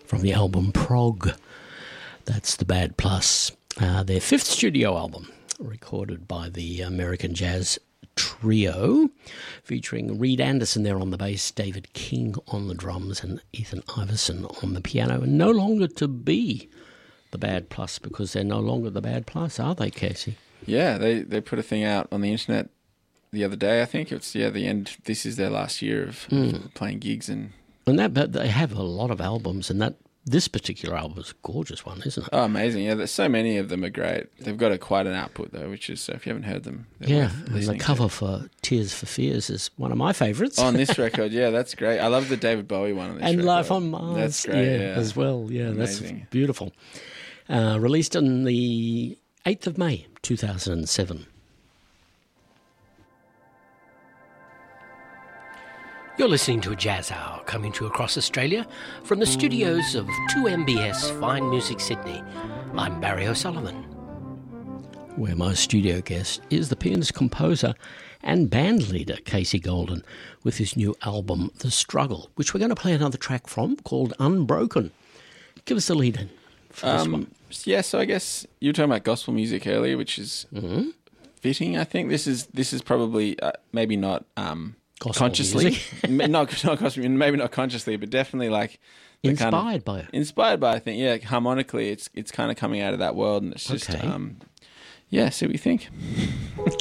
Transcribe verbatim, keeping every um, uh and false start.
from the album Prog. That's The Bad Plus, uh, their fifth studio album, recorded by the American Jazz Trio, featuring Reed Anderson there on the bass, David King on the drums, and Ethan Iverson on the piano. And no longer to be The Bad Plus, because they're no longer The Bad Plus, are they, Casey? Yeah, they, they put a thing out on the internet the other day, I think. It's, yeah, the end. This is their last year of, mm. of playing gigs. And and that, but they have a lot of albums, and that this particular album is a gorgeous one, isn't it? Oh, amazing. Yeah, there's so many of them are great. They've got a quite an output, though, which is, so if you haven't heard them, yeah, and the cover to. for Tears for Fears is one of my favourites. On this record, yeah, that's great. I love the David Bowie one on this and record. Life on Mars. That's great, yeah, yeah. as well. Yeah, amazing. That's beautiful. Uh, released on the eighth of May, two thousand seven. You're listening to a Jazz Hour coming to you across Australia from the studios of two M B S Fine Music Sydney. I'm Barry O'Sullivan. Where my studio guest is the pianist, composer and band leader Casey Golden with his new album The Struggle, which we're going to play another track from called Unbroken. Give us the lead in for this um, one. Yeah, so I guess you were talking about gospel music earlier, which is mm-hmm. fitting, I think. This is this is probably uh, maybe not... Um, Gospel consciously, not not consciously, maybe not consciously, but definitely like inspired kind of, by it. Inspired by, I think, yeah, harmonically, it's it's kind of coming out of that world, and it's just, okay. um, yeah. See what you think.